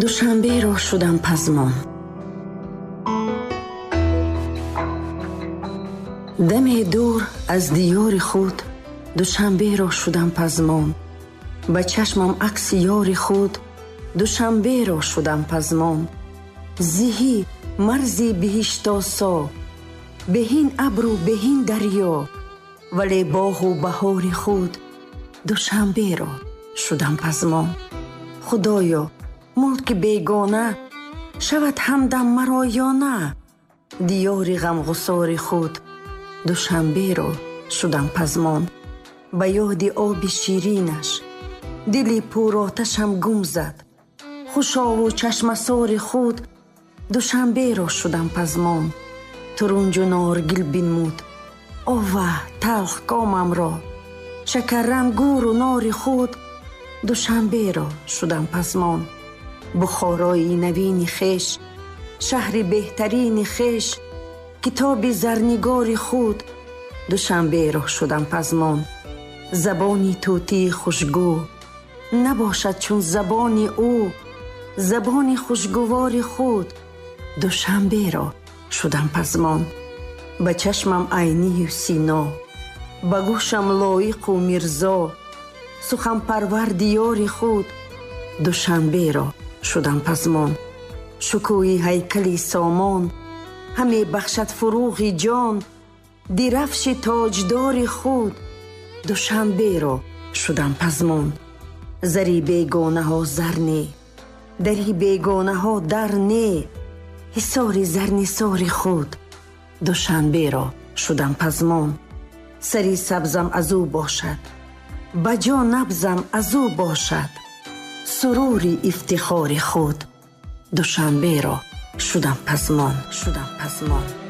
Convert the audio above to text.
душанберо шудам пазмон. даме дур аз диёри худ душанберо шудам пазмон. ба чашмам акси ёри худ душанберо шудам пазмон. зиҳӣ марзи биҳиштосо, беҳин абру беҳин дарьё, вале боғу баҳори худ душанберо шудам пазмон. худоё, мулки бегона шавад ҳамдам маро ё на? диёри ғамғусори худ душанберо шудам пазмон. ба ёди оби ширинаш дили пуроташам гум зад. хушову чашмасори худ душанберо шудам пазмон. турунҷу норгил бинмуд ова талх комамро. шакаррангуру нори худ душанберо шудам пазмон. бухорои навини хеш, шаҳри беҳтарини хеш, китоби зарнигори худ душанберо шудам пазмон. забони тӯтии хушгӯ набошад чун забони ӯ. забони хушгувори худ душанберо шудам пазмон. ба чашмам айнию сино, ба гӯшам лоиқу мирзо. суханпарвар диёри худ душанберо шудам пазмон. шукӯҳи ҳайкали сомон ҳаме бахшад фуруғи ҷон. дирафши тоҷдори худ душанберо шудам пазмон. зари бегонаҳо зар не, дари бегонаҳо дар не. ҳисори зарнисори худ душанберо шудам пазмон. сари сабзам аз ӯ бошад, ба ҷо набзам аз ӯ бошад. сурури ифтихори худ душанберо шудам пазмон.